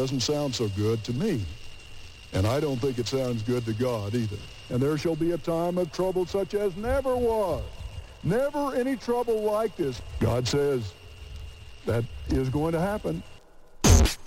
doesn't sound so good to me. And I don't think it sounds good to God either. And there shall be a time of trouble such as never was. Never any trouble like this. God says that is going to happen.